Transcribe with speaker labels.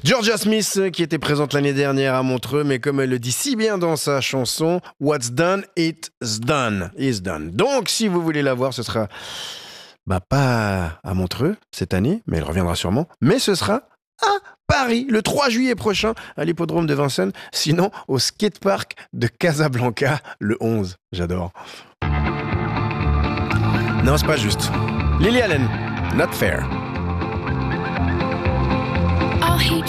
Speaker 1: Georgia Smith qui était présente l'année dernière à Montreux, mais comme elle le dit si bien dans sa chanson, What's done, it's done, is done. Donc si vous voulez la voir, ce sera pas à Montreux cette année, mais elle reviendra sûrement, mais ce sera à Paris le 3 juillet prochain à l'hippodrome de Vincennes, sinon au skatepark de Casablanca le 11. J'adore. Non, c'est pas juste. Lily Allen, Not Fair.